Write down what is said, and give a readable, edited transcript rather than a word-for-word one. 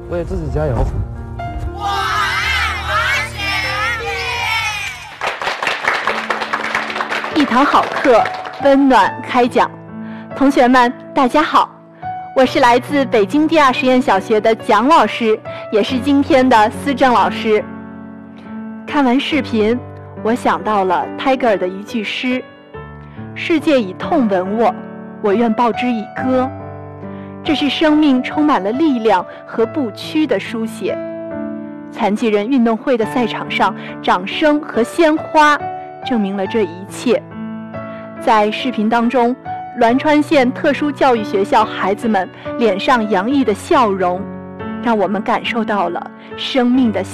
为自己加油。 我爱滑雪一堂好课，温暖开讲。同学们，大家好，我是来自北京第二实验小学的蒋老师，也是今天的思政老师。看完视频，我想到了泰戈尔的一句诗：世界以痛吻我，我愿报之以歌。这是生命充满了力量和不屈的书写。残疾人运动会的赛场上，掌声和鲜花证明了这一切。在视频当中，栾川县特殊教育学校孩子们脸上洋溢的笑容，让我们感受到了生命的